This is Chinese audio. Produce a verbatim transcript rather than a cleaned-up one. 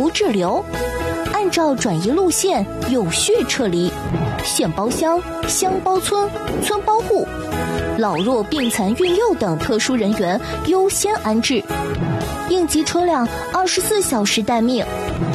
不滞留，按照转移路线有序撤离，县包乡、乡包村、村包户，老弱病残孕幼等特殊人员优先安置，应急车辆二十四小时待命。